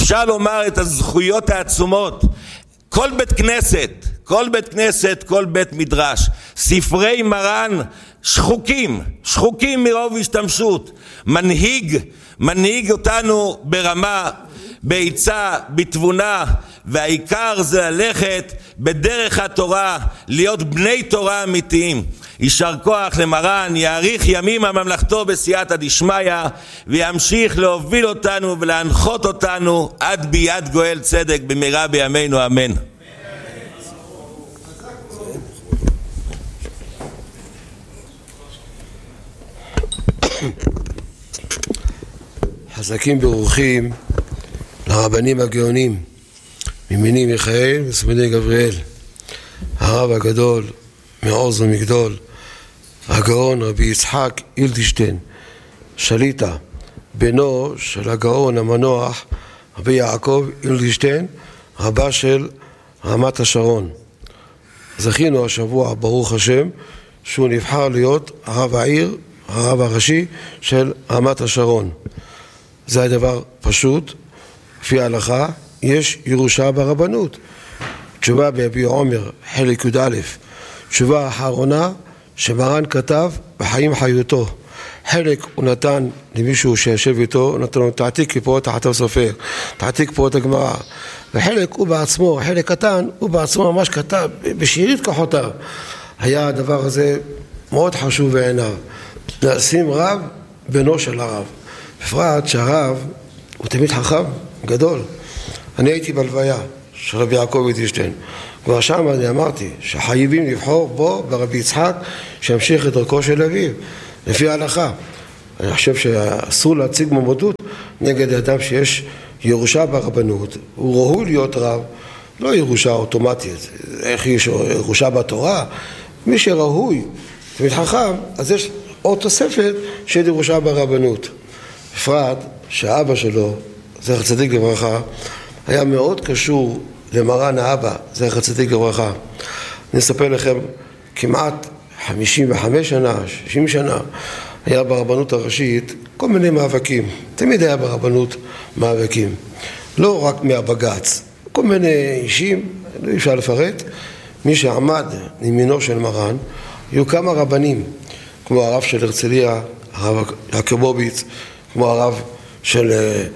אפשר לומר את הזכויות העצומות. כל בית כנסת, כל בית מדרש, ספרי מרן שחוקים מרוב השתמשות. מנהיג אותנו ברמה, בעיצה, בתבונה, והעיקר זה ללכת בדרך התורה, להיות בני תורה אמיתיים. יישר כוח למרן, יאריך ימים הממלכתו בסייעתא דשמיא, וימשיך להוביל אותנו ולהנחות אותנו עד ביאת גואל צדק במהרה בימינו אמן. חזקים ברוכים לרבנים הגאונים מימיני מיכאל ושמאלי גבריאל, הרב הגדול מעוז ומגדול, הגאון רבי יצחק אילדשטיין שליטה, בנו של הגאון המנוח רבי יעקב אילדשטיין, רבה של רמת השרון. זכינו השבוע ברוך השם שהוא נבחר להיות הרב העיר, הרב הראשי של רמת השרון. זה הדבר פשוט, לפי ההלכה יש ירושה ברבנות. תשובה ביביע עומר חלק י"א, תשובה האחרונה שמרן כתב בחיים חיותו. חלק הוא נתן למישהו שישב איתו, הוא נתן לו תעתיק כפרות תחתיו סופר, תעתיק כפרות הגמרא, וחלק הוא בעצמו, חלק קטן הוא בעצמו ממש כתב בשארית כוחותיו. היה הדבר הזה מאוד חשוב בעיניו, לשים רב בנו של הרב, בפרט שהרב הוא תמיד חכם גדול. אני הייתי בלוויה של רבי יעקב אילדשטיין, כבר שם אני אמרתי שחייבים לבחור בו ברבי יצחק שימשיך את דרכו של אביו לפי ההלכה. אני חושב שאסור להציג מועמדות נגד אדם שיש ירושה ברבנות, הוא ראוי להיות רב, לא ירושה אוטומטית. איך יש ירושה בתורה? מי שראוי תמיד חכם, אז יש עוד תוספת של ירושה ברבנות. בפרט שהאבא שלו, זכר צדיק לברכה, היה מאוד קשור למרן האבא, זכר צדיק לברכה. אני אספר לכם, כמעט 55 שנה, 60 שנה, היה ברבנות הראשית כל מיני מאבקים. תמיד היה ברבנות מאבקים. לא רק מהבגץ, כל מיני אישים, לא אפשר לפרט. מי שעמד ימינו של מרן, היו כמה רבנים, כמו הרב של הרצליה, הרב יעקובוביץ, כמו הרב של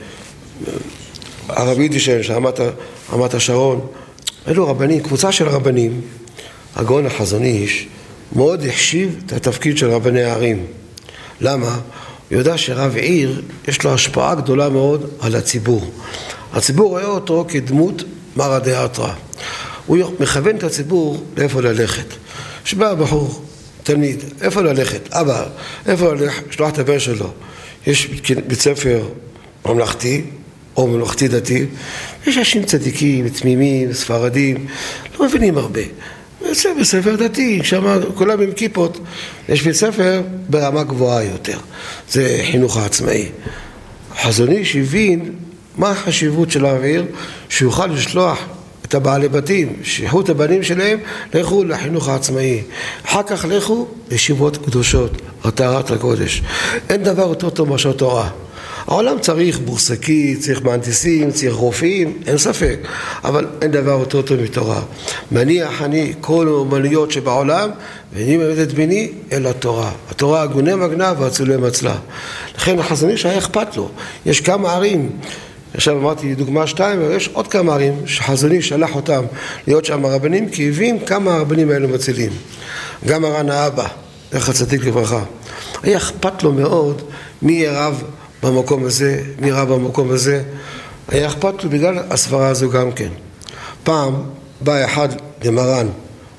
הרב יידישטיין, רמת השרון. אלו רבנים, קבוצה של רבנים. הגאון החזון איש מאוד החשיב את התפקיד של רבני הערים. למה? הוא יודע שרב עיר יש לו השפעה גדולה מאוד על הציבור. הציבור רואה אותו כדמות מרא דאתרא. הוא מכוון את הציבור לאיפה ללכת. שבא בחור, תלמיד, איפה ללכת? אבא, איפה ללכת? שלוח את הבן שלו. יש בית ספר ממלכתי או ממלכתי דתי, יש אנשים צדיקים, תמימים, ספרדים, לא מבינים הרבה. זה בית ספר דתי, שם כולם עם כיפות. יש בית ספר ברמה גבוהה יותר, זה חינוך העצמאי. החזון איש הבין מה החשיבות של הרב עיר, שיוכל לשלוח את הבעלי בתים, שיחו את הבנים שלהם, לכו לחינוך העצמאי. אחר כך לכו לישיבות קדושות, טהרת הקודש. אין דבר יותר טוב מאשר תורה. העולם צריך בורסקי, צריך מהנדסים, צריך רופאים, אין ספק. אבל אין דבר יותר טוב מתורה. מניח אני כל האומנויות שבעולם, ואני מלמד את בני אל התורה. התורה הגונה מגנה והצולה מצלה. לכן החזון איש היה אכפת לו. יש כמה ערים, עכשיו אמרתי דוגמה 2, אבל יש עוד כמה ערים שחזון איש שלח אותם להיות שם רבנים, כי הבין כמה הרבנים האלו מצילים. גם מרן האבא, זכר צדיק לברכה, היה אכפת לו מאוד מי יהיה רב במקום הזה, מי רב במקום הזה. היה אכפת לו בגלל הסברה הזו גם כן. פעם בא אחד למרן,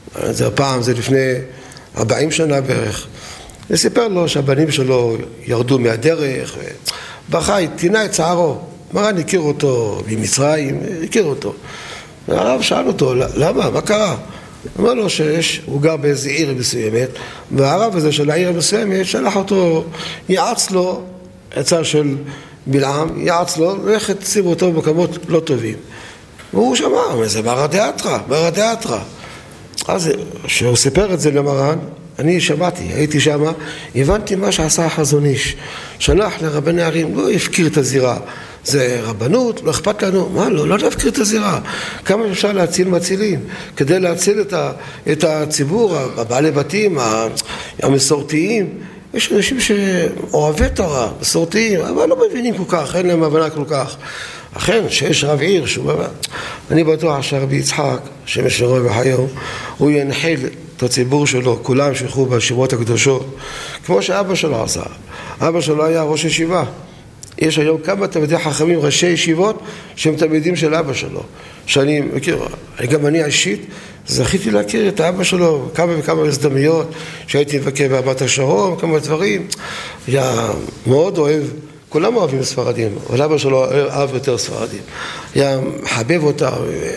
פעם זה לפני 40 שנה בערך, וסיפר לו שהבנים שלו ירדו מהדרך, בחי, תינה את צערו. מרן הכיר אותו במצרים, הכיר אותו. והרב שאל אותו, למה? מה קרה? אמר לו הוא גר באיזו עיר מסוימת, והרב הזה של העיר המסוימת שלח אותו, יעץ לו, עצה של בלעם, יעץ לו, ללכת ציבו אותו במקומות לא טובים. והוא שמע, זה מרא דאתרא. אז כשהוא סיפר את זה למרן, אני שמעתי, הייתי שם, הבנתי מה שעשה החזון איש. שלח לרבני ערים, לא הפקיר את הזירה. זה רבנות, לא אכפת לנו, מה לא להפקיר את הזירה. כמה אפשר להציל מצילים, כדי להציל את הציבור, הבעלי בתים, המסורתיים. יש אנשים שאוהבי תורה, מסורתיים, אבל לא מבינים כל כך, אין להם הבנה כל כך. אכן, שיש רב עיר, אני בטוח שהרבי יצחק, שמשלו בחיו, הוא ינחל את הציבור שלו, כולם שילכו בישיבות הקדושות, כמו שאבא שלו עשה. אבא שלו היה ראש ישיבה. יש היום כמה תלמידי חכמים, ראשי ישיבות, שהם תלמידים של אבא שלו. שאני מכיר, גם אני אישית, זכיתי להכיר את האבא שלו, כמה וכמה הזדמנויות, שהייתי מבקר ברמת השרון, כמה דברים. היה מאוד אוהב, כולם אוהבים ספרדים, אבל אבא שלו אוהב יותר ספרדים. היה מחבב אותם,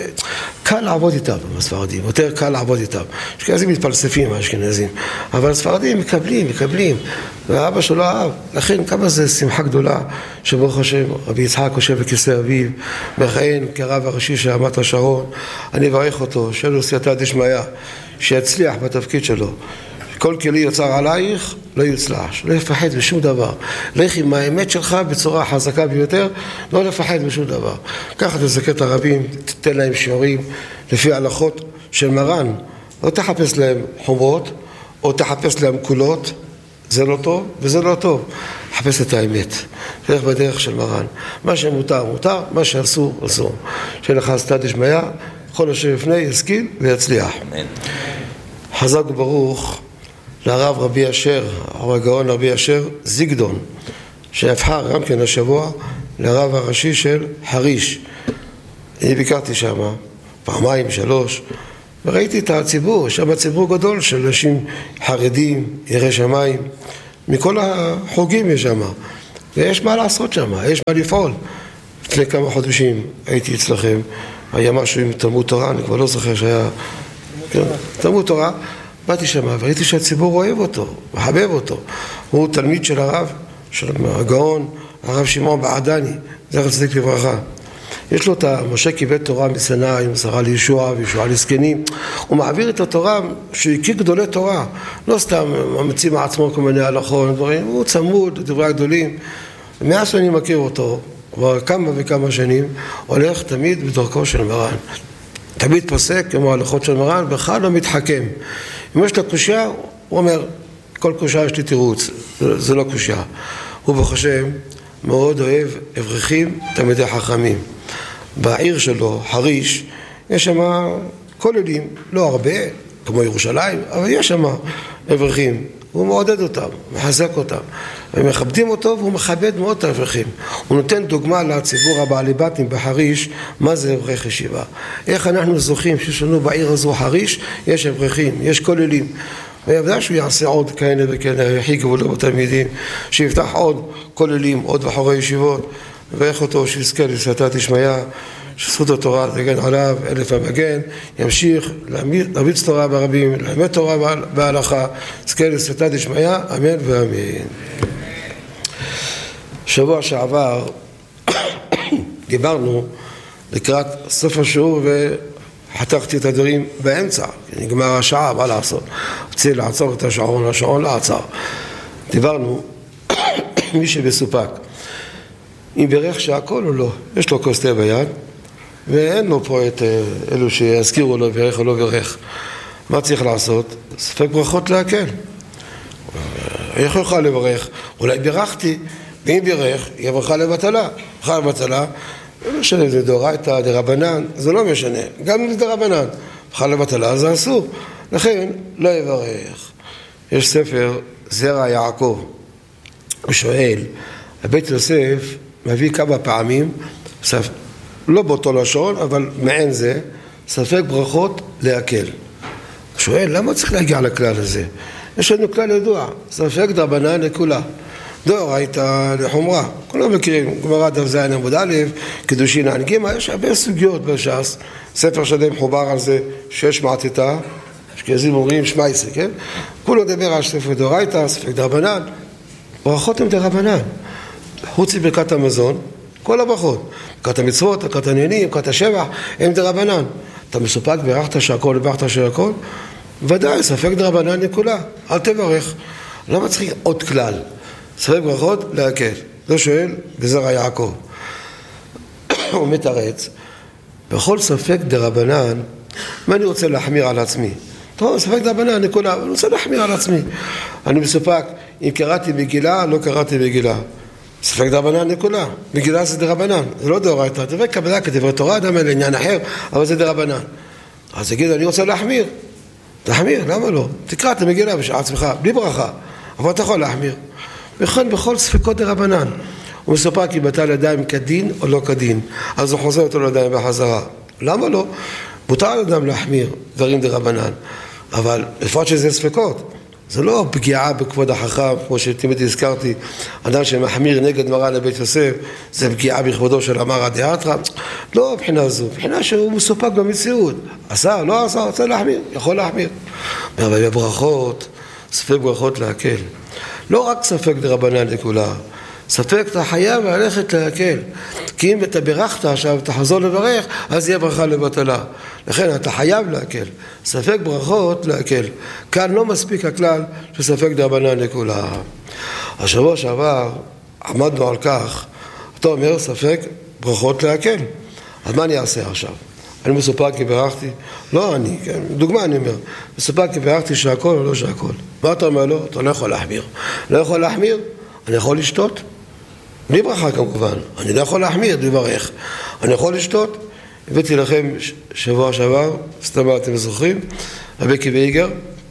קל לעבוד איתם, הספרדים, יותר קל לעבוד איתם. יש כאלה מתפלספים, האשכנזים, אבל הספרדים מקבלים, והאבא שלו אהב. לכן כמה זה שמחה גדולה, שברוך השם, רבי יצחק יושב בכיסא אביו, מכהן כרב הראשי של רמת השרון. אני אברך אותו, שיהיה לו סייעתא דשמיא, שיצליח בתפקיד שלו. כל כלי יוצר עלייך, לא יוצלח, לא לפחד בשום דבר. לך עם האמת שלך בצורה חזקה ביותר, לא לפחד בשום דבר. ככה תזכה את הרבים, תתן להם שיעורים לפי ההלכות של מרן. לא תחפש להם חומרות, או תחפש להם קולות, זה לא טוב וזה לא טוב. חפש את האמת, תלך בדרך של מרן. מה שמותר, מותר, מה שאסור, אסור. שיהיה לך סייעתא דשמיא, כל אשר לפני ישכיל ויצליח. אמן. חזק וברוך לרב רבי אשר, הגאון רבי אשר זיגדון, שנבחר גם כן השבוע לרב הראשי של חריש. אני ביקרתי שם פעמיים, 3, וראיתי את הציבור, שם ציבור גדול של אנשים חרדים, יראי שמיים, מכל החוגים יש שם, ויש מה לעשות שם, יש מה לפעול. לפני כמה חודשים הייתי אצלכם, היה משהו עם תלמוד תורה, אני כבר לא זוכר שהיה תלמוד תורה, באתי שם וראיתי שהציבור אוהב אותו, מחבב אותו. הוא תלמיד של הרב, של הגאון, הרב שמעון בעדני, זכר צדיק לברכה. יש לו את משה קיבל תורה מסיני, מסרה לישוע וישוע לזקנים. הוא מעביר את התורה שהוא הכיר גדולי תורה, לא סתם ממציא מעצמו כל מיני הלכות, דברים. הוא צמוד לדברי הגדולים. מאז שאני מכיר אותו, כבר כמה וכמה שנים, הולך תמיד בדרכו של מרן. תמיד פוסק כמו ההלכות של מרן, בכלל לא מתחכם. אם יש לו קושיה, הוא אומר, כל קושיה יש לי תירוץ, זה לא קושיה. הוא בחושב מאוד אוהב אברכים, תלמידי חכמים. בעיר שלו, חריש, יש שם כוללים, לא הרבה, כמו ירושלים, אבל יש שם אברכים. הוא מעודד אותם, מחזק אותם. הם מכבדים אותו והוא מכבד מאוד את האברכים. הוא נותן דוגמה לציבור הבעלי בתים בחריש, מה זה אברך ישיבה. איך אנחנו זוכים שיש לנו בעיר הזו חריש, יש אברכים, יש כוללים. ויבדע שהוא יעשה עוד כאלה וכאלה, יחיק ולא בתלמידים, שיפתח עוד כוללים, עוד בחורי ישיבות, ואיך אותו שיזכה לסייעתא דשמיא, שזכות התורה תגן עליו, אלף המגן, ימשיך להמיץ תורה ברבים, לאמת תורה בהלכה, זכה לסייעתא דשמיא, אמן ואמן. שבוע שעבר דיברנו לקראת סוף השיעור וחתכתי את הדברים באמצע, נגמר השעה, מה לעשות? רציתי לעצור את השעון, השעון לעצר. דיברנו, מי שבסופק, אם ברך שהכל או לא, יש לו כוס תה ביד, ואין לו פה את אלו שיזכירו לו ברך או לא ברך. מה צריך לעשות? ספק ברכות להקל. איך יוכל לברך? אולי ברכתי, ואם ברך, יהיה ברכה לבטלה. ברכה לבטלה, לא משנה, זה דאורייתא דרבנן, זה לא משנה. גם אם זה דרבנן, ברכה לבטלה זה אסור. לכן, לא יברך. יש ספר, זרע יעקב. הוא שואל, הבית יוסף מביא כמה פעמים, לא באותו לשון, אבל מעין זה, ספק ברכות להקל. הוא שואל, למה צריך להגיע לכלל הזה? יש לנו כלל ידוע, ספק דרבנן לכולה. דאורייתא לחומרה. כולם מכירים, גמרא דף ז עמוד א', קידושין ע"ג, יש הרבה סוגיות בש"ס, ספר שלם חובר על זה, 6 מעתיתא, אשכנזים אומרים שמייסה, כן? כולו דבר על ספק דאורייתא, ספק דרבנן, ברכות הן דרבנן. חוץ מברכת המזון, כל הברכות, ברכת המצוות, ברכת העניינים, ברכת השבח, הם דרבנן. אתה מסופק ברכת שהכל וברכת שהכל? ודאי, ספק דרבנן לכולה, אל תברך. למה צריך עוד כלל? ספק ברכות להקל. זה שואל בזרע יעקב. הוא מתרץ, בכל ספק דרבנן, מה אני רוצה להחמיר על עצמי? טוב, ספק דרבנן, נקודה, אני רוצה להחמיר על עצמי. אני מסופק, אם קראתי מגילה, לא קראתי מגילה. ספק דרבנן, נקודה. מגילה זה דרבנן, זה לא דאורייתא. דברי קבלה כדברי תורה, אדם אלה עניין אחר, אבל זה דרבנן. אז תגיד, אני רוצה להחמיר. תחמיר, למה לא? תקרא את המגילה בשעה עצמך, בלי ברכה, אבל אתה יכול להחמיר. וכן בכל ספקות דרבנן. הוא מסופק אם בטל ידיים כדין או לא כדין, אז הוא חוזר אותו לידיים בחזרה. למה לא? מותר לאדם להחמיר דברים דרבנן, אבל לפחות שזה ספקות. זה לא פגיעה בכבוד החכם, כמו שתמיד הזכרתי, אדם שמחמיר נגד מרן לבית יוסף, זה פגיעה בכבודו של אמר הדאתרא. לא מבחינה זו, מבחינה שהוא מסופק במציאות. עשה, לא עשה, רוצה להחמיר, יכול להחמיר. אבל בברכות, ספק ברכות להקל. לא רק ספק דרבנן לכולה, ספק אתה חייב ללכת להקל. כי אם אתה ברכת עכשיו, אתה חזור לברך, אז יהיה ברכה לבטלה. לכן אתה חייב להקל. ספק ברכות להקל. כאן לא מספיק הכלל שספק דרבנן לכולה. השבוע שעבר עמדנו על כך, אתה אומר ספק ברכות להקל. אז מה אני אעשה עכשיו? אני מסופק כי ברכתי? לא אני, כן? דוגמה אני אומר. מסופק כי ברכתי שהכל או לא שהכל. מה אתה אומר לו? אתה לא יכול להחמיר. לא יכול להחמיר? אני יכול לשתות? בלי ברכה כמובן, אני לא יכול להחמיר, לברך. אני יכול לשתות. הבאתי לכם שבוע שעבר, סתם אתם זוכרים, רבי עקיבא איגר,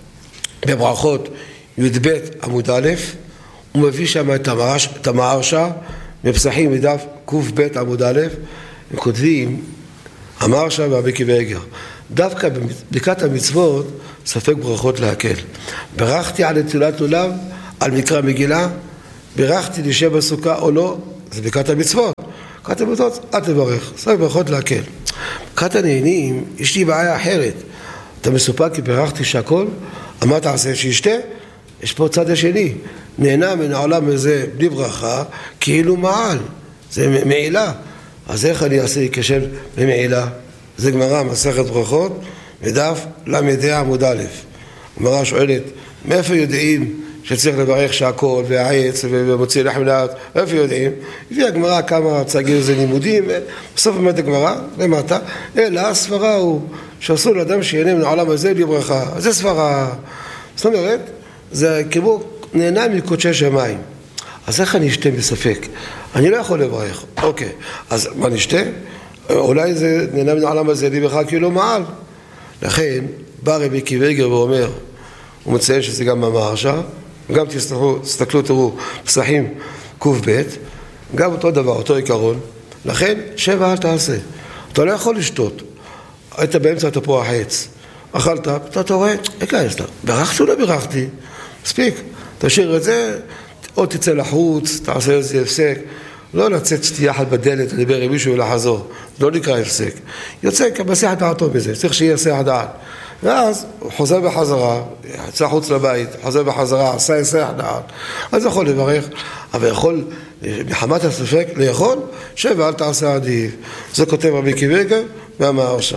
בברכות י"ב עמוד א', הוא מביא שם את המהרש"א, בפסחים מדף ק"ב עמוד א', הם כותבים, המהרש"א ורבי עקיבא איגר, דווקא בבדיקת המצוות, ספק ברכות להקל. ברכתי על נטילת לולב, על מקרא מגילה, בירכתי לשב בסוכה או לא, זה ברכת המצוות. ברכת המצוות, אל תברך, ספק ברכות להקל. ברכת הנהנים, יש לי בעיה אחרת. אתה מסופק כי בירכתי שהכל, מה תעשה שישתה? יש פה צד השני. נהנה מן העולם הזה בלי ברכה, כאילו מעל. זה מעילה. אז איך אני אעשה כשל במעילה? זה גמרא, מסכת ברכות, בדף למד עמוד א'. גמרא שואלת, מאיפה יודעים שצריך לברך שהכל והעץ ומוציא לחם לאט, איפה יודעים? הביא הגמרא כמה צגים זה לימודים, בסוף באמת הגמרא, למטה, אלא הסברה הוא שאסור לאדם שיהנה מן העולם הזה בלי ברכה. אז זה סברה. זאת אומרת, זה כמו נהנה מקודשי שמיים. אז איך אני אשתה בספק? אני לא יכול לברך. אוקיי, אז מה נשתה? אולי זה נהנה מן העולם הזה בלי ברכה כאילו מעל. לכן, בא רבי עקיבא איגר ואומר, הוא מציין שזה גם במהרש"א, גם תסתכלו, תראו, פסחים ק"ב, גם אותו דבר, אותו עיקרון. לכן, שבע אל תעשה. אתה לא יכול לשתות. היית באמצע תפוח עץ. אכלת, אתה רואה, ברכתי או לא ברכתי? מספיק. תשאיר את זה, או תצא לחוץ, תעשה איזה הפסק. לא לצאת שתייה אחת בדלת, לדבר עם מישהו ולחזור. לא נקרא הפסק. יוצא כבסיח דעתו בזה, צריך שיהיה שיח דעת. ואז הוא חוזר בחזרה, יצא חוץ לבית, חוזר בחזרה, עשה שיח דעת. אז יכול לברך, אבל יכול, מחמת הספק, לאכול, שבע אל תעשה עדיף. זה כותב רבי עקיבא איגר והמהרש"א.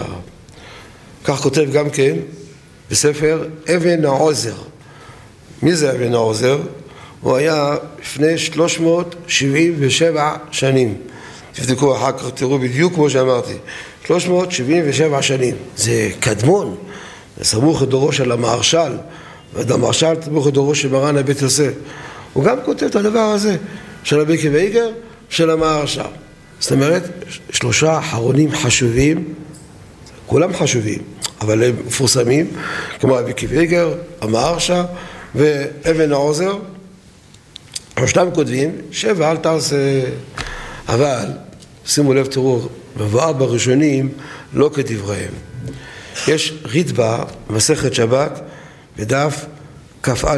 כך כותב גם כן בספר אבן העוזר. מי זה אבן העוזר? הוא היה לפני 377 שנים. תבדקו אחר כך, תראו בדיוק כמו שאמרתי. 377 שנים. זה קדמון. זה סמוך את דורו של המהרש"ל. והמהרש"ל סמוך את דורו של מרן לבית יוסף. הוא גם כותב את הדבר הזה, של רבי עקיבא איגר, של המהרש"ל. זאת אומרת, שלושה אחרונים חשובים, כולם חשובים, אבל הם מפורסמים, כמו רבי עקיבא איגר, המהרש"ל ואבן העוזר. שלושתם כותבים, שבע אל תעשה, אבל שימו לב, תראו, מבואר בראשונים לא כדבריהם. יש ריטב"א במסכת שבת בדף כ"א,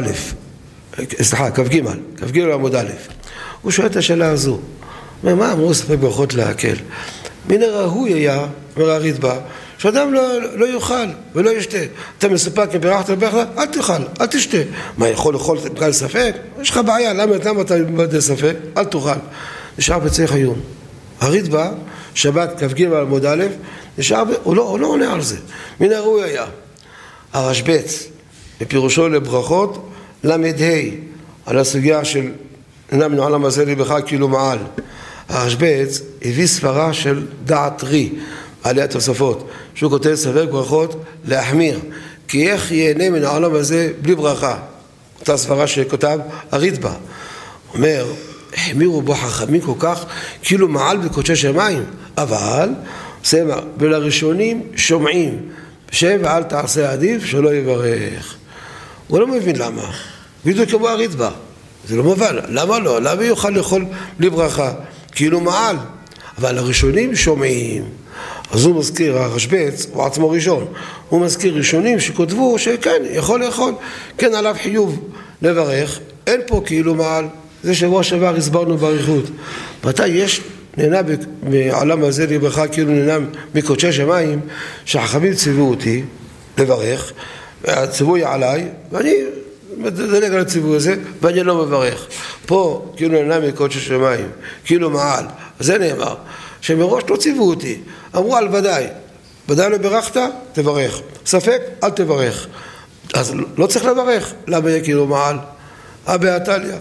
כ"ג עמוד א'. הוא שואל את השאלה הזו, מה אמרו ספק ברכות להקל? מן הראוי היה, אומר הריטב"א, שאדם לא יאכל ולא ישתה. אתה מסופק אם בירכת וברכת, אל תאכל, אל תשתה. מה, יכול לאכול בגלל ספק? יש לך בעיה, למה אתה מבטא ספק? אל תאכל. נשאר בצריך עיון. הריטב"א, שבת כ"ג עמוד א', נשאר, הוא לא עונה על זה. מן הראוי היה. הרשב"ץ, בפירושו לברכות, למד ה' על הסוגיה של נהנה מן העולם הזה לבכה כאילו מעל. הרשב"ץ הביא סברה של דעת רי, עליית תוספות, שהוא כותב ספק ברכות להחמיר, כי איך ייהנה מן העולם הזה בלי ברכה? אותה סברה שכותב הריטב"א, אומר, החמירו בו חכמים כל כך, כאילו מעל בקודשי שמיים, אבל, סמר, ולראשונים שומעים, שב ואל תעשה עדיף שלא יברך. הוא לא מבין למה, בדיוק כמו הריטב"א, זה לא מובן, למה לא? למה יוכל לאכול בלי ברכה? כאילו מעל, אבל הראשונים שומעים. אז הוא מזכיר, הרשב"ץ, הוא עצמו ראשון, הוא מזכיר ראשונים שכותבו שכן, יכול לאכול, כן עליו חיוב לברך, אין פה כאילו מעל, זה שבוע שעבר הסברנו באריכות. מתי יש נהנה בעולם הזה לברכה כאילו נהנה מקודשי שמיים, שהחכמים ציוו אותי לברך, הציווי עליי, ואני מדלג על הציווי הזה, ואני לא מברך. פה כאילו נהנה מקודשי שמיים, כאילו מעל, אז זה נאמר. שמראש לא ציוו אותי, אמרו על ודאי, ודאי לא ברכת, תברך, ספק, אל תברך. אז לא צריך לברך, למה יהיה כאילו מעל? אבא עתליה.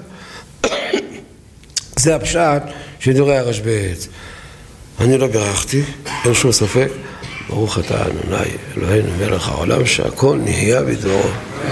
זה הפשט של דברי הרשב"ץ. אני לא ברכתי, אין שום ספק, ברוך אתה ה' אלוהינו מלך העולם שהכל נהיה בדברו.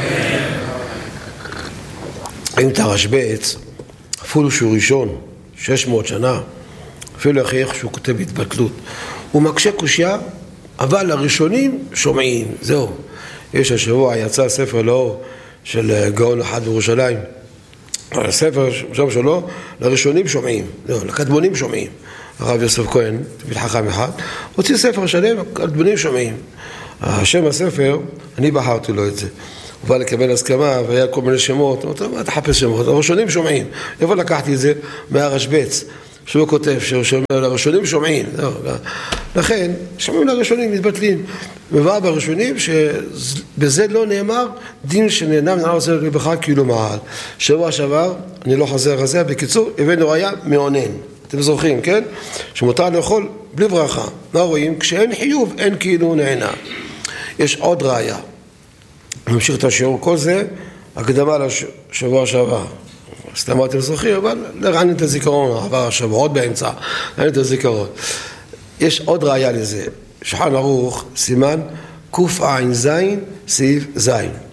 אם את הרשב"ץ, אפילו שהוא ראשון, 600 שנה, אפילו איך שהוא כותב התבטלות, הוא מקשה קושיה, אבל הראשונים שומעים, זהו. יש השבוע יצא ספר לאור של גאון אחד בירושלים, הספר שם שלו, לראשונים שומעים, זהו, לקדמונים שומעים. הרב יוסף כהן, תמיד חכם אחד, הוציא ספר שלם, הקדמונים שומעים. השם הספר, אני בחרתי לו את זה. הוא בא לקבל הסכמה והיה כל מיני שמות, הוא אומר, מה תחפש שמות? הראשונים שומעים. איפה לקחתי את זה? מהרשב"ץ. שהוא כותב, לראשונים שומעים, לכן שומעים לראשונים, מתבטלים. מבואר בראשונים שבזה לא נאמר דין שנהנה מן העולם הזה לברכה כאילו מעל. שבוע שעבר, אני לא חוזר על זה, בקיצור, הבאנו ראיה מעונן. אתם זוכרים, כן? שמותר לאכול בלי ברכה. מה רואים? כשאין חיוב, אין כאילו נהנה. יש עוד ראיה. נמשיך את השיעור, כל זה הקדמה לשבוע שעבר. סתם אתם זוכרים, אבל לרענן את הזיכרון, עבר השבועות באמצע, לרענן את הזיכרון. יש עוד ראיה לזה, שולחן ערוך, סימן קע"ז, סעיף ז',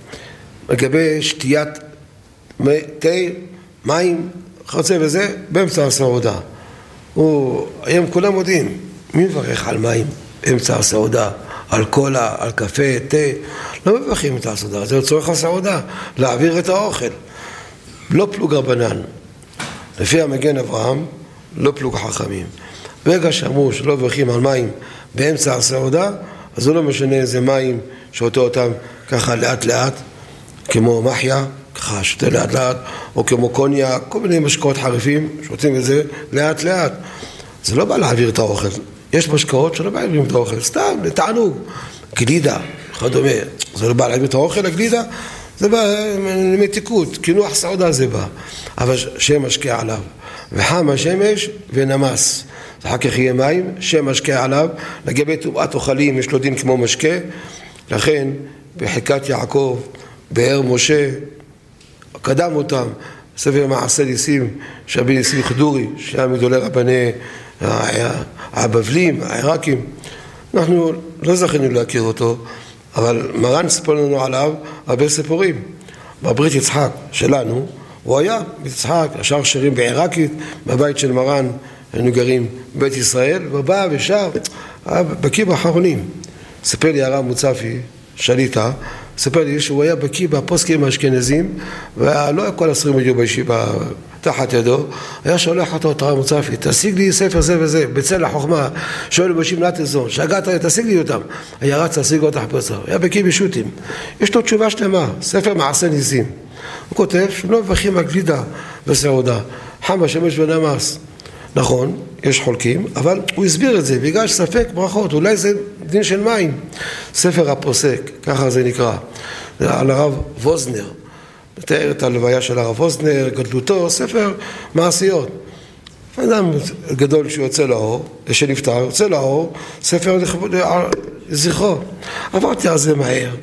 לגבי שתיית תה, מים, חוצה וזה, באמצע הסעודה. היום כולם יודעים, מי מברך על מים באמצע הסעודה? על קולה, על קפה, תה? לא מברכים את הסעודה, זה לצורך הסעודה, להעביר את האוכל. לא פלוג רבנן, לפי המגן אברהם, לא פלוג חכמים. ברגע שאמרו שלא מברכים על מים באמצע הסעודה, אז זה לא משנה איזה מים שותה אותם ככה לאט לאט, כמו מחיה, ככה שותה לאט לאט, או כמו קוניה, כל מיני משקאות חריפים, שותים את זה לאט לאט. זה לא בא להעביר את האוכל. יש משקאות שלא בא להעביר את האוכל, סתם, לתענוג. גלידה, אחד אומר, זה לא בא להעביר את האוכל, הגלידה, זה בא למתיקות, כינוח סעודה זה בא, אבל שם משקע עליו, וחם השמש ונמס, אחר כך יהיה מים, שם משקע עליו, לגבי טומאת אוכלים יש לו דין כמו משקה, לכן בחיקת יעקב, באר משה, קדם אותם, ספר מעשה ניסים, שרבי ניסים חדורי, שהיה מגדולי רבני הבבלים, העיראקים, אנחנו לא זכינו להכיר אותו, אבל מרן ספר לנו עליו הרבה סיפורים. בברית יצחק שלנו, הוא היה ביצחק, השאר שרים בעיראקית, בבית של מרן היינו גרים בבית ישראל, ובא ושר, בקיא באחרונים. ספר לי הרב מוצפי, שליטה, ספר לי שהוא היה בקיא בפוסקים האשכנזים, ולא היה כל הספרים היו בישיבה תחת ידו, היה שולח אותו את הרב מוצפי, תשיג לי ספר זה וזה, בצל החוכמה, שואל בשים נתזון, שהגעת, תשיג לי אותם, היה רץ להשיג אותך בצר, היה בקיא בשוטים, יש לו תשובה שלמה, ספר מעשה ניסים, הוא כותב שלא מברכים הגלידה בסעודה, חם השמש ונמס, נכון, יש חולקים, אבל הוא הסביר את זה, בגלל ספק ברכות, אולי זה דין של מים, ספר הפוסק, ככה זה נקרא, זה על הרב ווזנר, לתאר את הלוויה של הרב ווזנר, גדלותו, ספר מעשיות. אדם גדול שיוצא לאור, שנפטר, יוצא לאור, ספר זכרו. עברתי על זה מהר,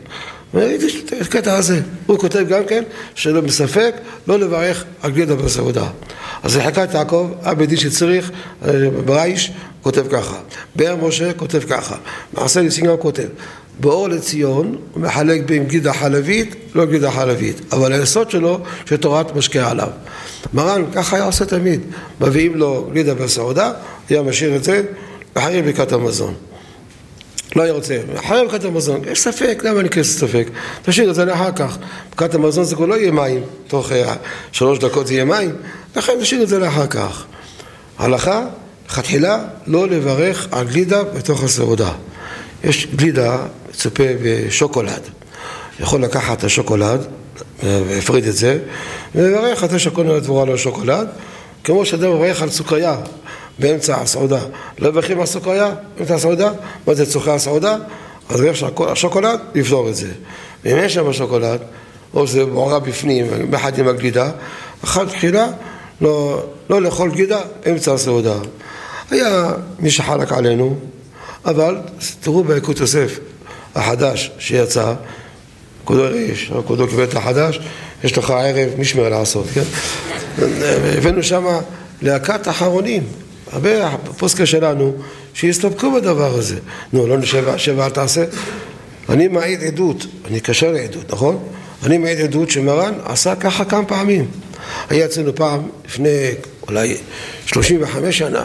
וראיתי את הקטע הזה. הוא כותב גם כן שלא מספק, לא לברך על גלידה בסעודה. אז לחקת יעקב, אבא דין שצריך, ברייש, כותב ככה. באר משה כותב ככה. מעשה ניסים גם כותב. באור לציון הוא מחלק בין גלידה חלבית, לא גלידה חלבית. אבל היסוד שלו שתורת משקה עליו. מרן ככה היה עושה תמיד. מביאים לו גלידה בסעודה, היה משאיר את זה, אחרי ברכת המזון. לא היה רוצה. אחרי ברכת המזון, יש ספק, למה אני כנס ספק? תשאיר את זה לאחר כך. ברכת המזון זה כבר לא יהיה מים, תוך 3 דקות זה יהיה מים, לכן תשאיר את זה לאחר כך. הלכה, תחילה, לא לברך על גלידה בתוך הסעודה. יש גלידה, מצופה בשוקולד. יכול לקחת את השוקולד, והפריד את זה, ולברך את השוקולד דבורה על השוקולד, כמו שאדם מברך על סוכריה. באמצע הסעודה, לא מברכים על סוכריה, באמצע הסעודה, מה זה צורכי הסעודה? אז יש השוקולד, לפתור את זה. ואם יש שם השוקולד, או זה מעורב בפנים, באחד עם הגלידה, אחת תחילה, לא לאכול גלידה, באמצע הסעודה. היה מי שחלק עלינו, אבל תראו ביקוד יוסף החדש שיצא, קודו ריש, קודו כבית החדש, יש לך ערב משמר לעשות, כן? הבאנו שם להקת אחרונים, הרבה הפוסקה שלנו שיסתפקו בדבר הזה. לא נשב אל תעשה. אני מעיד עדות, אני קשר לעדות, נכון? אני מעיד עדות שמרן עשה ככה כמה פעמים. היה אצלנו פעם, לפני אולי 35 שנה,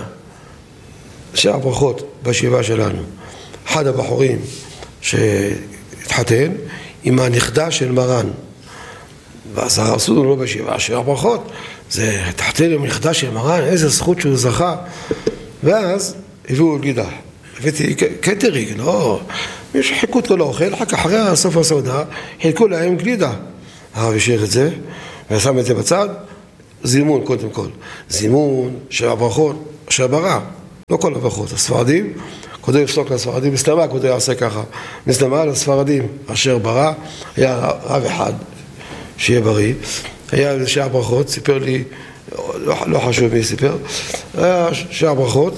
שער ברכות בישיבה שלנו. אחד הבחורים שהתחתן עם הנכדה של מרן. ואז עשו לו בישיבה, שער ברכות. זה התחתן עם נכדה של מרן, איזה זכות שהוא זכה. ואז הביאו גלידה. הבאתי קטריג, לא. מישהו חילקו אותו לאוכל, אחרי סוף הסעודה, חילקו להם גלידה. הרב השאיר את זה, ושם את זה בצד. זימון קודם כל. זימון של הברכות, של ברא. לא כל הברכות, הספרדים. כדי לפסוק לספרדים, מסתמה כדי יעשה ככה. מסתמה לספרדים, אשר ברא, היה רב אחד, שיהיה בריא. היה איזה שעה ברכות, סיפר לי, לא חשוב מי סיפר, היה שעה ברכות,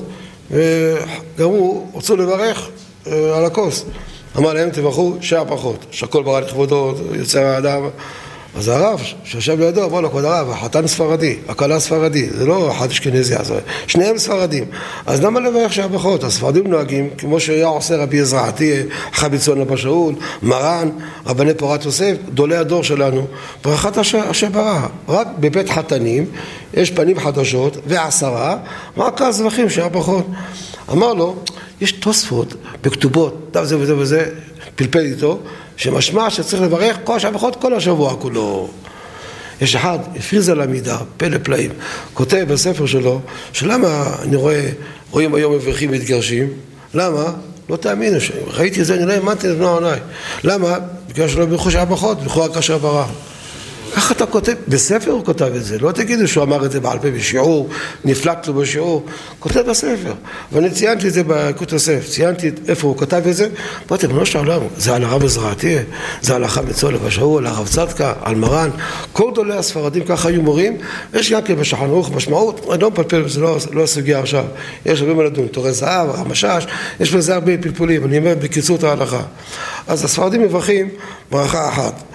וגם הוא רצו לברך על הכוס. אמר להם, תברכו שעה ברכות, שהכל ברא לכבודו, יוצא מהאדם. אז הרב שיושב לידו, אמר לו, כבוד הרב, החתן ספרדי, הכלה ספרדי, זה לא אחד אשכנזי, שניהם ספרדים. אז למה לברך שעה ברכות? הספרדים נוהגים, כמו שהיה עושה רבי עזרא, חביצון אבא שאול, מרן, רבני פורת יוסף, גדולי הדור שלנו, ברכת אשר ברא. רק בבית חתנים, יש פנים חדשות ועשרה, רק אז זבחים שעה ברכות. אמר לו, יש תוספות בכתובות, דף זה וזה וזה, פלפל איתו, שמשמע שצריך לברך כל שבחות כל השבוע כולו. יש אחד, הפריז על המידה, פלא פלאים, כותב בספר שלו, שלמה אני רואים היום מברכים מתגרשים, למה? לא תאמינו, ראיתי את זה, אני לא האמנתי לבנו עיניי. למה? בגלל שלא ברכו שבחות, ברכו רק כאשר ברא. ככה אתה כותב, בספר הוא כותב את זה, לא תגידו שהוא אמר את זה בעל פה בשיעור, נפלט לו בשיעור, כותב בספר. ואני ציינתי את זה ביקוד יוסף, ציינתי איפה הוא כתב את זה, באתי, בנו של העולם, זה על הרב עזרא, זה על החם מצול אבא שאול, על הרב צדקה, על מרן, כל גדולי הספרדים ככה היו מורים, יש גם כן בשולחן ערוך משמעות, אני לא מפלפל, זה לא הסוגיה עכשיו, יש הרבה מה לדון, תורי זהב, המשש, יש בזה הרבה פלפולים, אני אומר בקיצור את ההלכה. אז הספרדים מברכים ברכה אחת.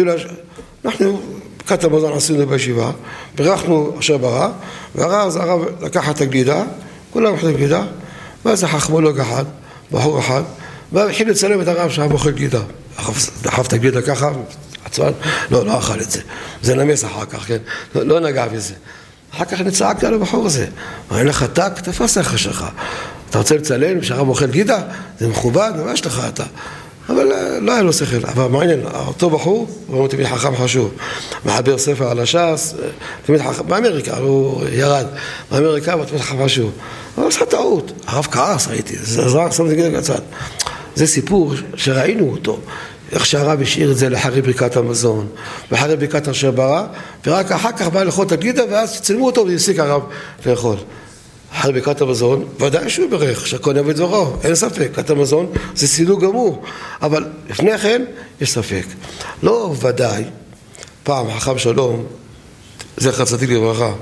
אנחנו, ברכת המזון עשינו בישיבה, ברכנו אשר ברא, ואז הרב לקח את הגלידה, כולם לקחו את הגלידה, ואז החכמולוג אחד, בחור אחד, והתחיל לצלם את הרב שהיה בוחר גלידה. דחף את הגלידה ככה, עצמן, לא אכל את זה. זה נמס אחר כך, כן? לא נגע בזה. אחר כך אני צעקתי על הבחור הזה. ואין לך טק, תפס לך שלך. אתה רוצה לצלם שהרב בוחר גלידה? זה מכובד, מה יש לך אתה? אבל לא היה לו שכל, אבל מעניין, אותו בחור, הוא תמיד חכם חשוב, מחבר ספר על הש"ס, תמיד חכם, באמריקה, הוא ירד, באמריקה הוא תמיד חכם חשוב, אבל עשה טעות, הרב כעס ראיתי, זה עזרה, שם את זה קצת, זה סיפור שראינו אותו, איך שהרב השאיר את זה לאחרי ברכת המזון, ואחרי ברכת אשר ברא, ורק אחר כך בא לאכול את הגלידה, ואז צילמו אותו והפסיק הרב לאכול. אחרי ברכת המזון, ודאי שהוא ברך, שהכל יבוא דברו, אין ספק, ברכת המזון זה סילוג גמור, אבל לפני כן יש ספק. לא ודאי, פעם חכם שלום, זכר צדיק לברכה,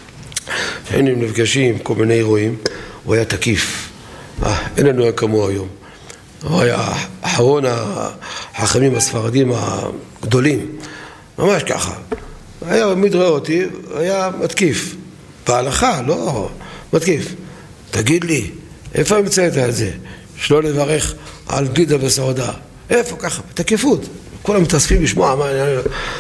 היינו נפגשים, כל מיני אירועים, הוא היה תקיף, אין לנו כמוהו היום. הוא היה החכמים הספרדים הגדולים, ממש ככה. היה מתראה אותי, היה מתקיף. בהלכה, לא, מתקיף. תגיד לי, איפה המצאת את זה? שלא לברך על גלידה בסעודה. איפה ככה? בתקיפות. כולם מתאספים לשמוע מה אני...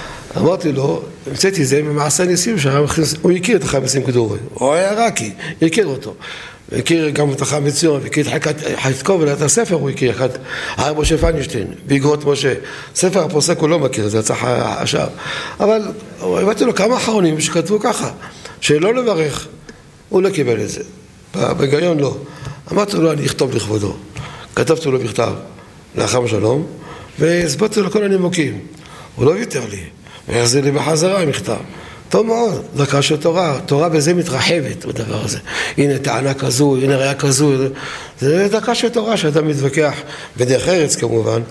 אמרתי לו, המצאתי זה ממעשה ניסים שהוא הכיר את החיים ניסים כדורי. הוא היה עיראקי, הכיר אותו. הכיר גם את החיים מציון, הכיר את חזקוב ולאת הספר, הוא הכיר את הרב משה פיינשטיין, באגרות משה. ספר הפוסק הוא לא מכיר, זה יצא השאר. אבל הבאתי לו כמה אחרונים שכתבו ככה, שלא לברך, הוא לא קיבל את זה. בגיון לא. אמרתי לו, אני אכתוב לכבודו. כתבתי לו בכתב, לאחר שלום, והסברתי לו כל הנימוקים. הוא לא ויתר לי. והחזיר לי בחזרה מכתב. טוב מאוד, דרכה של תורה. תורה בזה מתרחבת בדבר הזה. הנה טענה כזו, הנה ראיה כזו. זה דרכה של תורה שאתה מתווכח בדרך ארץ כמובן.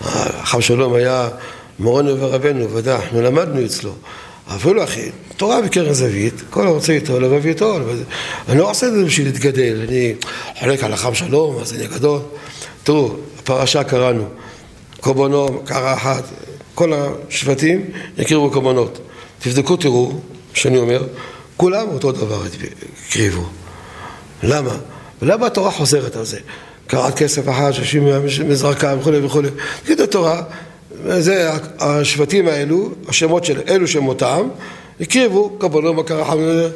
חם שלום היה מורנו ורבנו, ודאי, אנחנו למדנו אצלו. אפילו אחי, תורה בקרן זווית, כל הרוצה איתו, לבב איתו. אני לא עושה את זה בשביל להתגדל. אני חולק על החם שלום, אז אני גדול. תראו, הפרשה קראנו. קורבנו קרא אחת. כל השבטים יקריבו קורבנות. תבדקו, תראו, שאני אומר, כולם אותו דבר יקריבו. למה? ולמה התורה חוזרת על זה? קראת כסף אחד, 60 מזרקה וכו' וכו'. תגיד התורה, זה השבטים האלו, השמות של אלו שמותם, יקריבו קורבנות בקרא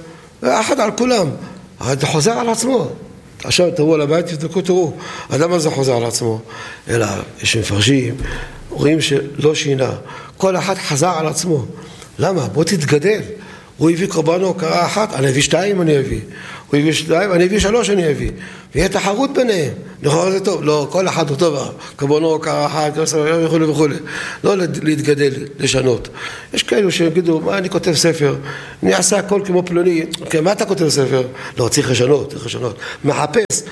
אחד על כולם. זה חוזר על עצמו. עכשיו תראו על הבית, תבדקו, תראו. למה זה חוזר על עצמו? אלא יש מפרשים, רואים שלא שינה. כל אחד חזר על עצמו. למה? בוא תתגדל. הוא הביא קורבנו קרא אחת, אני אביא 2 אני אביא. הוא הביא 2, אני אביא 3 אני אביא. ויהיה תחרות ביניהם. לכאורה זה טוב. לא, כל אחד הוא טוב. קורבנו קרא אחת, וכו' וכו'. לא להתגדל, לשנות. יש כאלו שיגידו, מה אני כותב ספר? אני אעשה הכל כמו פלוני. מה אתה כותב ספר? לא, צריך לשנות, צריך לשנות. מחפש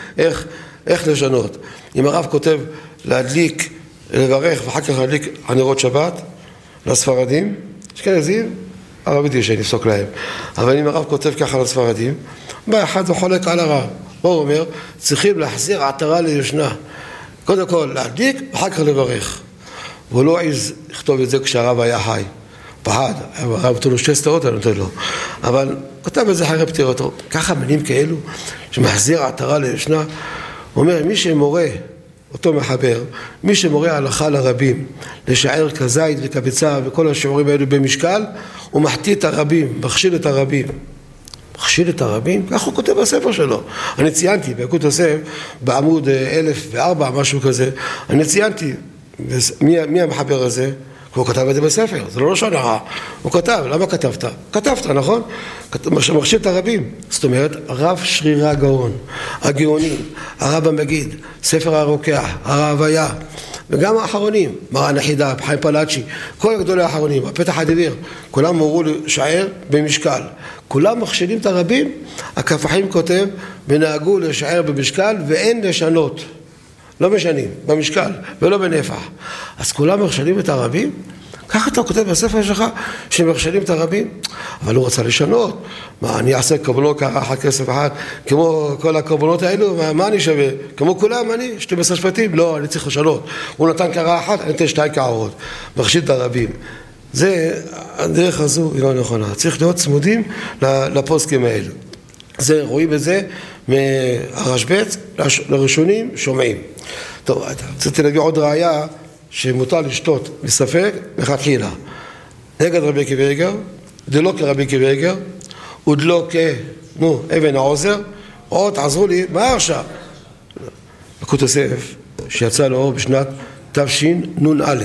איך לשנות. אם הרב כותב להדליק, לברך ואחר כך להדליק הנרות שבת לספרדים, יש כאלה זיו, הרב ידעי שנפסוק להם. אבל אם הרב כותב ככה לספרדים, בא אחד וחולק על הרב. הוא אומר, צריכים להחזיר עטרה ליושנה. קודם כל להדליק ואחר כך לברך. והוא לא עז לכתוב את זה כשהרב היה חי. פחד, הרב נתן לו 2 סתרות, אני נותן לו. אבל כותב את זה אחרי פטירתו. ככה מילים כאלו, שמחזיר עטרה ליושנה, הוא אומר, מי שמורה, אותו מחבר, מי שמורה הלכה לרבים, לשער כזית וכביצה וכל השיעורים האלו במשקל, הוא מחטיא את הרבים, מכשיל את הרבים. מכשיל את הרבים? כך הוא כותב בספר שלו. אני ציינתי, ביקוד יוסף, בעמוד 1004, משהו כזה, אני ציינתי, מי המחבר הזה? הוא כתב את זה בספר, זה לא לשון הרע. הוא כתב, למה כתבת? כתבת, נכון? מכשיל את הרבים. זאת אומרת, הרב שרירה גאון, הגאוני, הרב המגיד, ספר הרוקח, הרב היה, וגם האחרונים, מרן החידה, חיים פלאצ'י, כל הגדולי האחרונים, הפתח הדביר, כולם אמרו לשער במשקל. כולם מכשילים את הרבים, הכפחים כותב, ונהגו לשער במשקל ואין לשנות. לא משנים, במשקל ולא בנפח. אז כולם מכשילים את הרבים? ככה אתה כותב בספר שלך שמכשילים את הרבים? אבל הוא רצה לשנות. מה, אני אעשה קורבנות קרא אחת כסף אחד, כמו כל הקורבנות האלו, מה אני שווה? כמו כולם, אני 12 שבטים? לא, אני צריך לשנות. הוא נתן קרא אחת, אני אתן 2 קערות. מכשיל את הרבים. זה, הדרך הזו היא לא נכונה. צריך להיות צמודים לפוסקים האלו. זה, רואים את זה מהרשב"ץ לראשונים שומעים. טוב, רציתי להביא עוד ראיה שמותר לשתות מספק מלכתחילה. נגד רבי עקיבא איגר, דלא כרבי עקיבא איגר, ודלא אבן העוזר, עוד עזרו לי, מה עכשיו? ביקוד יוסף, שיצא לאור בשנת תשנ"א.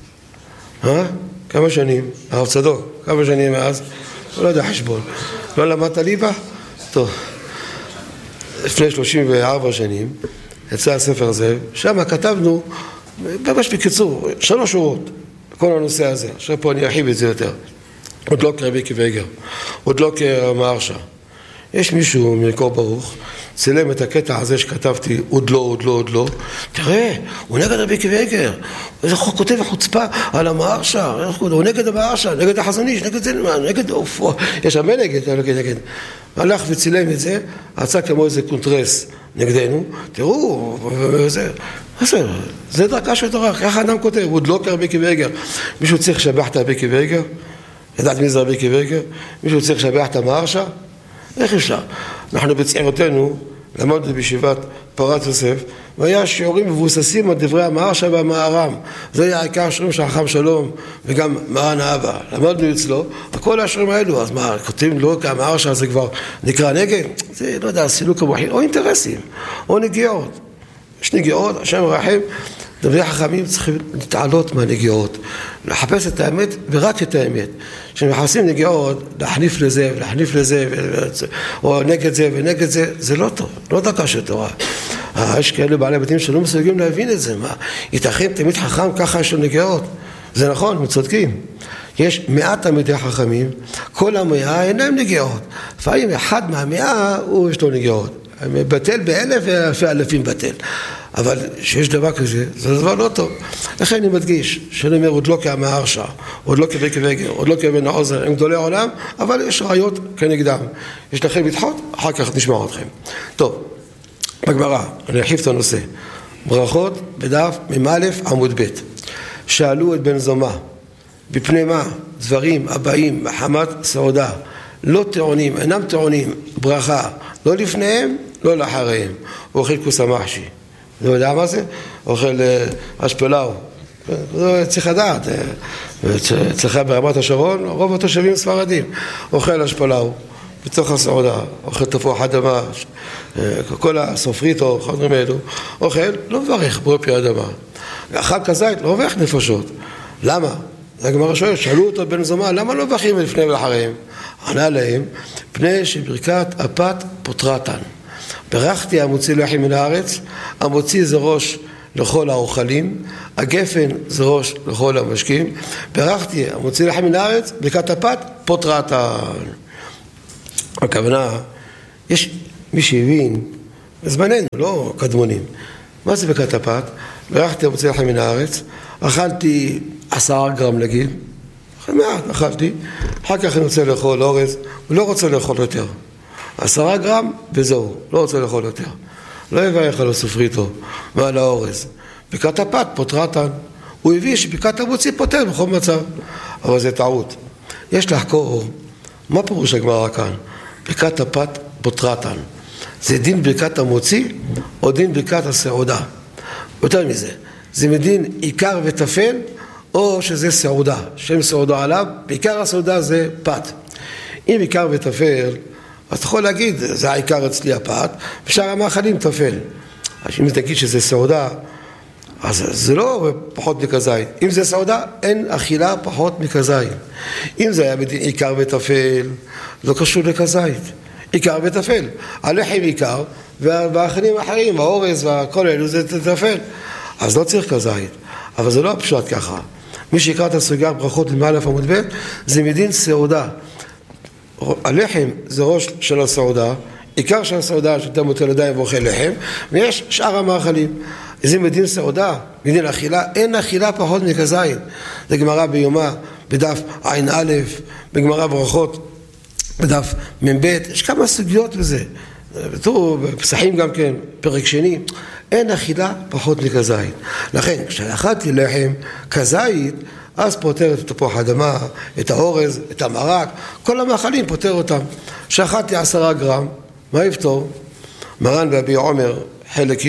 כמה שנים? הרב צדוק, כמה שנים מאז? לא יודע חשבון. לא למדת ליבה? טוב. לפני 34 שנים יצא הספר הזה, שם כתבנו, ממש בקיצור, 3 שורות, כל הנושא הזה. עכשיו פה אני ארחיב את זה יותר. עוד לא כרבי עקיבא איגר, עוד לא כמהרש"א. יש מישהו מקור ברוך, צילם את הקטע הזה שכתבתי, עוד לא. תראה, הוא נגד רבי עקיבא איגר. איזה חוק כותב החוצפה על המהרש"א. הוא נגד המהרש"א, נגד החזון איש, נגד זה, נגד... יש הרבה נגד. הלך וצילם את זה, רצה כמו איזה קונטרס נגדנו, תראו, זה דרכה של תורה, ככה אדם כותב, הוא דלוקר רבי עקיבא איגר. מישהו צריך לשבח את רבי עקיבא איגר? לדעת מי זה רבי עקיבא איגר? מישהו צריך לשבח את המהרש"א? איך אפשר? אנחנו בצעירותנו למדנו בישיבת פורת יוסף, והיה שיעורים מבוססים על דברי המהרש"א והמהר"ם. זה היה העיקר השיעורים של החכם שלום וגם מרן האבא. למדנו אצלו, כל השיעורים האלו, אז מה, כותבים לא כי המהרש"א זה כבר נקרא נגד? זה לא יודע, סילוק המוחין, או אינטרסים, או נגיעות. יש נגיעות, השם רחם, דברי החכמים צריכים להתעלות מהנגיעות, לחפש את האמת ורק את האמת. כשמחפשים נגיעות, להחניף לזה ולהחניף לזה, או נגד זה ונגד זה, זה לא טוב, לא דקה של תורה. יש כאלה בעלי בתים שלא מסוגלים להבין את זה, מה? ייתכן תמיד חכם ככה יש לו נגיעות. זה נכון, הם צודקים. יש 100 תלמידי חכמים, כל 100 אין להם נגיעות. לפעמים אחד מה100 הוא יש לו נגיעות. בטל ב1000 ואלפי אלפים בטל. אבל שיש דבר כזה, זה דבר לא טוב. לכן אני מדגיש, שאני אומר, עוד לא כמהרש"א, עוד לא כרבי עקיבא איגר, עוד לא כבן העוזר, הם גדולי העולם, אבל יש ראיות כנגדם. יש לכם לדחות, אחר כך נשמע אתכם. טוב, בגמרא, אני ארחיב את הנושא. ברכות בדף מ"א עמוד ב'. שאלו את בן זומא, בפני מה דברים הבאים מחמת סעודה, לא טעונים, אינם טעונים ברכה, לא לפניהם, לא לאחריהם. הוא אוכל כוס המחשי. אתה יודע מה זה? אוכל אשפלאו. צריך לדעת. אצלך ברמת השרון, רוב התושבים ספרדים. אוכל אשפלאו. בתוך הסעודה, אוכל תפוח אדמה, כל הסופריטו, חדרים אלו. אוכל, לא מברך ברופי אדמה. אכל כזית, לא מברך נפשות. למה? הגמרא שואל, שאלו אותו בן זומא, למה לא מברכים לפני ולאחריהם? ענה להם, פני שברכת אפת פוטרתן. ברכתי המוציא לחם מן הארץ, המוציא זה ראש לכל האוכלים, הגפן זה ראש לכל המשקים, ברכתי המוציא לחם מן הארץ, ברכת אפת פוטרתן. הכוונה, יש מי שהבין, זמננו, לא קדמונים. מה זה ברכת אפת? ברכתי המוציא לחם מן הארץ, אכלתי 10 גרם נגיד, מעט אכלתי, אחר כך אני רוצה לאכול אורז, הוא לא רוצה לאכול יותר. 10 גרם וזהו, לא רוצה לאכול יותר. לא יברך על הסופריטו ועל האורז. ברכת אפת פוטרתן, הוא הביא שברכת המוציא פוטר בכל מצב, אבל זה טעות. יש לחקור, מה פירוש הגמרא כאן? ברכת אפת פוטרתן, זה דין ברכת המוציא או דין ברכת הסעודה? יותר מזה, זה מדין עיקר וטפל או שזה סעודה, שם סעודה עליו, בעיקר הסעודה זה פת. אם עיקר וטפל, אז אתה יכול להגיד, זה העיקר אצלי הפת, בשאר המאכלים טפל. אז אם תגיד שזה סעודה, אז זה לא פחות מכזית. אם זה סעודה, אין אכילה פחות מכזית. אם זה היה בדין עיקר וטפל, לא קשור לכזית. עיקר וטפל. הלחם עיקר, והאכילים האחרים, האורז והכל אלו, זה טפל. אז לא צריך כזית. אבל זה לא פשוט ככה. מי שיקרא את הסוגיה ברכות למעלה עמוד ב', זה מדין סעודה. הלחם זה ראש של הסעודה, עיקר של הסעודה שאתה מוטל ידיים ואוכל לחם, ויש שאר המאכלים. זה מדין סעודה, מדין אכילה, אין אכילה פחות מכזית. זה גמרא ביומא, בדף עין א', בגמרא ברכות, בדף מ"ב, יש כמה סוגיות בזה. בתור בפסחים גם כן, פרק שני, אין אכילה פחות מכזית. לכן, כשאכלתי לחם כזית, אז פותר את תפוח האדמה, את האורז, את המרק, כל המאכלים פותר אותם. שאכלתי 10 גרם, מה יפתור? מרן רבי עומר, חלק י',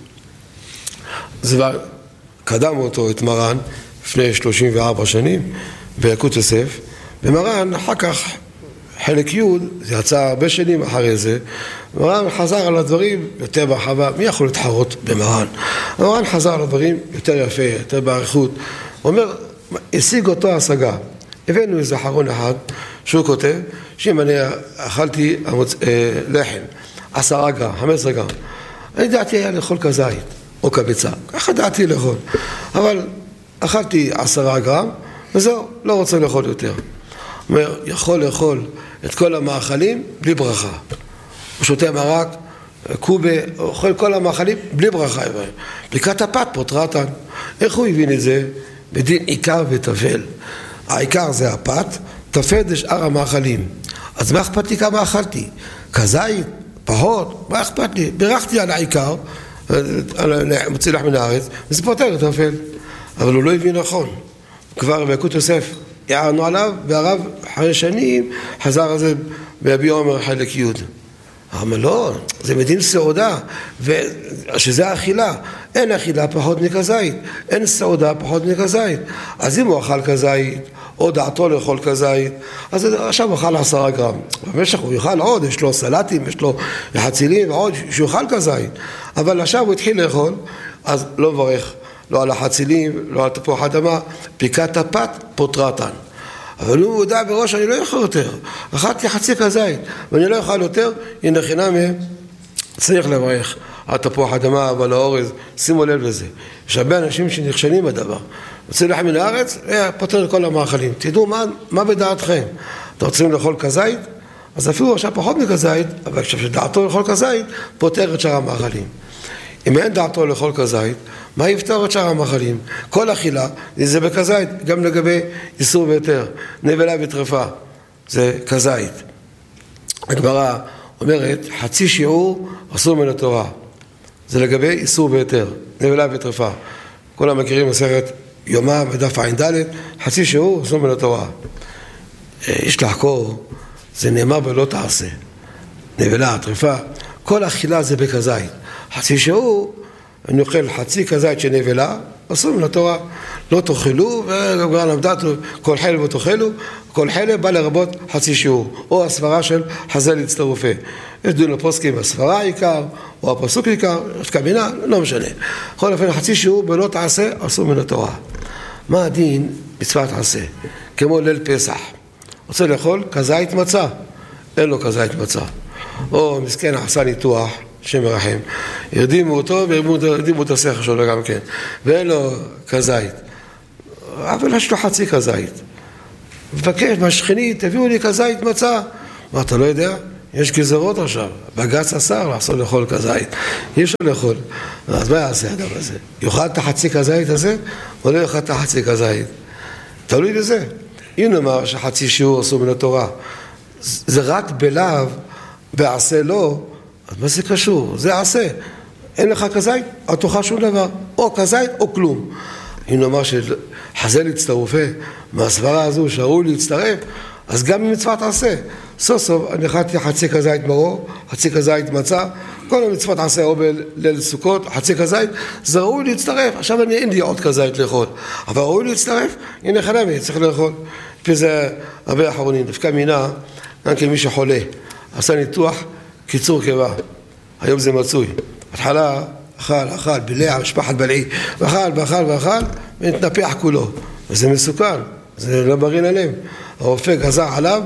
זה קדם אותו את מרן לפני 34 שנים, בילקוט יוסף, ומרן אחר כך חלק י', זה יצא הרבה שנים אחרי זה, מרן חזר על הדברים יותר בהרחבה. מי יכול להתחרות במרן? מרן חזר על הדברים יותר יפה, יותר באריכות. הוא אומר, השיג אותו השגה. הבאנו איזה אחרון אחד שהוא כותב שאם אני אכלתי לחם 10 גרם, 15 גרם, אני דעתי היה לאכול כזית או כביצה, ככה דעתי לאכול, אבל אכלתי 10 גרם וזהו, לא רוצה לאכול יותר. הוא אומר, יכול לאכול את כל המאכלים בלי ברכה. הוא שותה מרק, קובה, אוכל כל המאכלים בלי ברכה. ברכת הפת פוטרתן. איך הוא הבין את זה? בדין עיקר וטפל. העיקר זה הפת, טפל זה שאר המאכלים. אז מה אכפת לי כמה אכלתי? כזית, פחות, מה אכפת לי? בירכתי על העיקר, מוציא לך מן הארץ, וזה פותר את האפל. אבל הוא לא הבין נכון. כבר ביקוד יוסף הערנו עליו, והרב אחרי שנים חזר על זה ביביע עומר חלק י'. אבל לא, זה מדין סעודה, שזה האכילה. אין אכילה פחות מכזית, אין סעודה פחות מכזית. אז אם הוא אכל כזית, או דעתו לאכול כזית, אז עכשיו הוא אכל 10 גרם. במשך הוא יאכל עוד, יש לו סלטים, יש לו חצילים, עוד שיאכל כזית. אבל עכשיו הוא התחיל לאכול, אז לא מברך, לא על החצילים, לא על תפוח אדמה, פיקת הפת פוטרתן. אבל הוא מודע בראש, אני לא יכול יותר. אכלתי חצי כזית, ואני לא יכול יותר, הנה חינם צריך לברך על תפוח אדמה ועל האורז, שימו לב לזה. יש הרבה אנשים שנכשלים בדבר. רוצים לחם מן הארץ, פותר את כל המאכלים. תדעו מה בדעתכם. אתם רוצים לאכול כזית? אז אפילו עכשיו פחות מכזית, אבל כשדעתו לאכול כזית, פותר את שאר המאכלים. אם אין דעתו לאכול כזית, מה יפתור את שאר המאכלים? כל אכילה זה בכזית, גם לגבי איסור ויתר, נבלה וטרפה, זה כזית. הגמרא אומרת, חצי שיעור אסור מן התורה. זה לגבי איסור ויתר, נבלה וטרפה. כולם מכירים מסכת יומא בדף ע"ד, חצי שיעור אסור מן התורה. יש לחקור, זה נאמר בלא תעשה. נבלה, טרפה, כל אכילה זה בכזית. חצי שיעור, אני אוכל חצי כזית שנבלה, אסור מן התורה. לא תאכלו, וגם למדת כל חלב לא תאכלו, כל חלב בא לרבות חצי שיעור, או הסברה של חז"ל הצטרופה. יש דין לפוסקים הסברה העיקר, או הפסוק העיקר, יש כמינה, לא משנה. בכל אופן, חצי שיעור בלא תעשה, אסור מן התורה. מה הדין מצוות עשה? כמו ליל פסח. רוצה לאכול כזית מצה, אין לו כזית מצה. או מסכן עשה ניתוח, שם מרחם, הרדימו אותו והרדימו את השכל שלו גם כן, ואין לו כזית. אבל יש לו חצי כזית. מבקש מהשכני, תביאו לי כזית מצה. מה, אתה לא יודע? יש גזרות עכשיו. בג"ץ אסר לעשות לאכול כזית. אי אפשר לאכול. אז מה יעשה האדם הזה? יאכל את החצי כזית הזה, או לא יאכל את החצי כזית? תלוי לזה. אם נאמר שחצי שיעור אסור מן התורה, זה רק בלאו, בעשה לא, אז מה זה קשור? זה עשה. אין לך כזית, אל תאכל שום דבר. או כזית או כלום. אם נאמר שחז"ל הצטרופה, מהסברה הזו שראוי להצטרף, אז גם במצוות עשה. סוף סוף אני אכלתי חצי כזית מרור, חצי כזית מצה, כל המצוות עשה או בליל סוכות, חצי כזית, זה ראוי להצטרף. עכשיו אין לי עוד כזית לאכול, אבל ראוי להצטרף, הנה חלמי, צריך לאכול. לפי זה הרבה אחרונים, דווקא מינה, גם כמי שחולה, עשה ניתוח קיצור קיבה. היום זה מצוי. התחלה אכל, בלע, משפחת בלעי, ואכל, ונתנפח כולו. וזה מסוכן, זה לא בריא ללב. הרופא גזר עליו,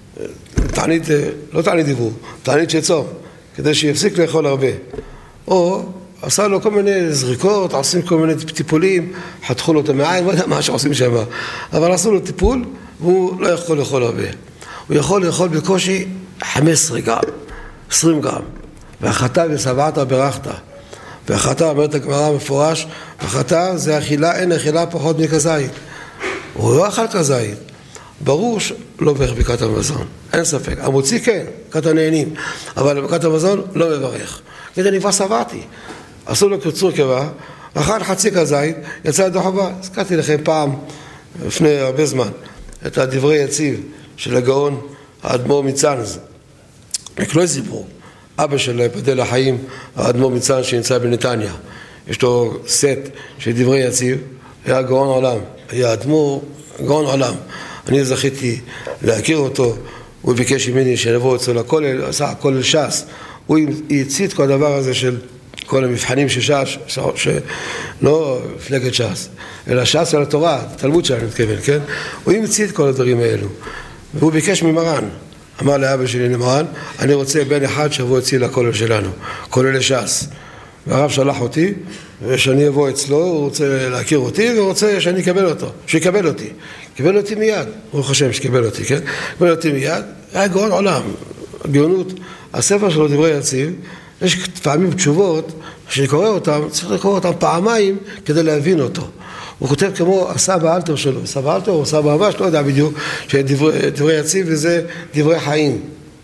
לא תענית דיבור, תענית שצום, כדי שיפסיק לאכול הרבה. או עשה לו כל מיני זריקות, עושים כל מיני טיפולים, חתכו לו את המעיים, לא יודע מה שעושים שם. אבל עשו לו טיפול, והוא לא יכול לאכול הרבה. הוא יכול לאכול בקושי 15 גרם, 20 גרם. ואכלת ושבעת ברכת. ואכלת, אומרת הגמרא מפורש, ואכלת זה אכילה, אין אכילה פחות מכזית. הוא לא אכל כזית. ברור שלא מברך ברכת המזון, אין ספק. המוציא כן, ברכת הנהנים, אבל ברכת המזון לא מברך. כדי נבוא שבעתי. עשו לו קיצור קיבה, אכל חצי כזית, יצא ידי חובה. הזכרתי לכם פעם, לפני הרבה זמן, את הדברי יציב של הגאון האדמו"ר מצאנז. לא סיפור. אבא של פדל החיים, האדמו"ר מצאנז שנמצא בנתניה. יש לו סט של דברי יציב, היה גאון עולם, היה אדמו"ר גאון עולם. אני זכיתי להכיר אותו, הוא ביקש ממני שנבוא אצלו לכולל, עשה כולל ש"ס. הוא הציע את כל הדבר הזה של כל המבחנים של ש"ס, לא מפלגת ש"ס, אלא ש"ס על התורה, תלמוד שאני מתכוון, כן? הוא הציע את כל הדברים האלו, והוא ביקש ממרן, אמר לאבא שלי למרן, אני רוצה בן אחד שיבוא אצלי לכולל שלנו, כולל לש"ס. והרב שלח אותי, ושאני אבוא אצלו, הוא רוצה להכיר אותי, והוא רוצה שאני אקבל אותו, שיקבל אותי. קיבל אותי מיד, הוא חושב שקיבל אותי, כן? קיבל אותי מיד, היה גאון עולם, גאונות. הספר שלו דברי יציב, יש פעמים תשובות, שאני קורא אותם, צריך לקרוא אותם פעמיים כדי להבין אותו. הוא כותב כמו הסבא אלתר שלו, סבא אלתר או סבא ממש, לא יודע בדיוק, שדברי יציב וזה דברי חיים.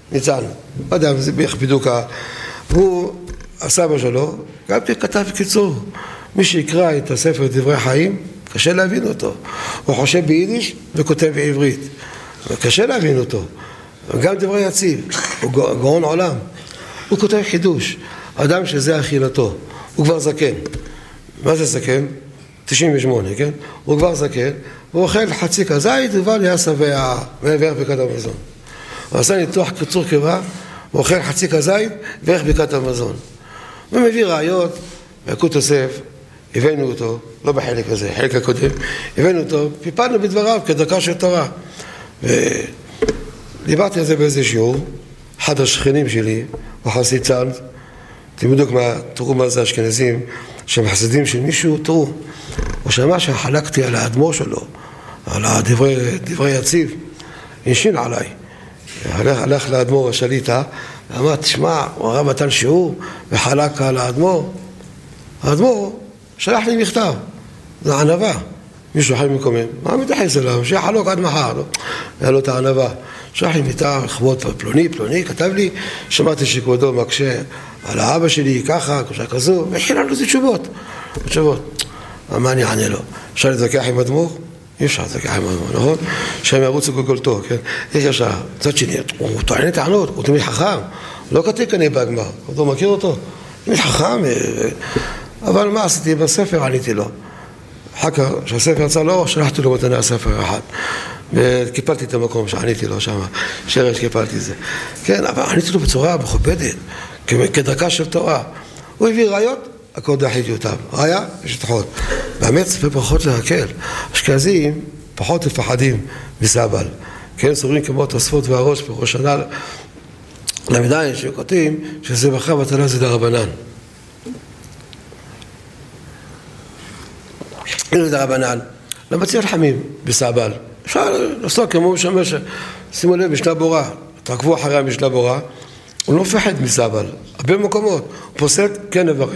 ניצן, לא יודע, זה בערך בדיוק, הוא, הסבא שלו, גם כתב קיצור, מי שיקרא את הספר דברי חיים, קשה להבין אותו, הוא חושב ביידיש וכותב בעברית, קשה להבין אותו, גם דברי יציב, הוא גאון עולם, הוא כותב חידוש, אדם שזה אכילתו, הוא כבר זקן, מה זה זקן? 98, כן? הוא כבר זקן, הוא אוכל חצי כזית, הוא בא ליד שבע וערך ברכת המזון. הוא עשה ניתוח קיצור קיבה, הוא אוכל חצי כזית וערך ברכת המזון. הוא מביא ראיות, ביקוד יוסף, הבאנו אותו, לא בחלק הזה, חלק הקודם, הבאנו אותו, פיפלנו בדבריו כדרכה של תורה. ודיברתי על זה באיזה שיעור, אחד השכנים שלי, הוא חסיד צאנז, תראו מה זה אשכנזים, שהם חסידים של מישהו, תראו, הוא שמע שחלקתי על האדמו"ר שלו, על דברי יציב, הנשין עליי, הלך לאדמו"ר השליטה, ואמר, תשמע, הוא הרב נתן שיעור וחלק על האדמו"ר, האדמו"ר שלח לי מכתב, זה ענבה, מישהו חי מקומם, מה מתייחס אליו? שיחלוק עד מחר, לא? היה לו את הענבה, שלח לי מכתב, לכבוד פלוני, כתב לי, שמעתי שכבודו מקשה על האבא שלי, ככה, כזו, והתחיל לנו איזה תשובות. מה אני אענה לו? אפשר להתווכח עם אדמו"ר? אי אפשר להתווכח עם אדמו"ר, נכון? שהם ירוצו גולגולתו, כן? איך אפשר? צד שני, הוא טוען טענות, הוא תמיד חכם, לא כתיב כנראה בהגמר, אתה מכיר אותו? תמיד חכם, אבל מה עשיתי? בספר עניתי לו. אחר כך, כשהספר יצא לו, שלחתי לו מתנה הספר אחד. וקיפלתי את המקום שעניתי לו שם, שרש קיפלתי זה. כן, אבל עניתי לו בצורה מכובדת, כדרכה של תורה. הוא הביא ראיות, הכל דחיתי אותם. ראיה, יש תחות. באמת ספר פחות להקל. אשכנזים פחות מפחדים מסבל. כן, סוברים כמו תוספות והראש בראש שנה למדיים שכותבים שזה בחר בתלה זה דרבנן. הנה דרבנן. למציא לחמים בסבל. אפשר לעשות כמו משמש, שימו לב, משנה בורה, תעקבו אחרי המשנה בורה, הוא לא מפחד מסבל, הרבה מקומות, הוא פוסק כן נברך.